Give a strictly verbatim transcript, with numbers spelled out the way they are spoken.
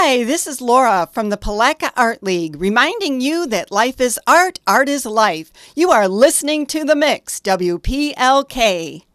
Hi, this is Laura from the Palatka Art League, reminding you that life is art, art is life. You are listening to The Mix, W P L K.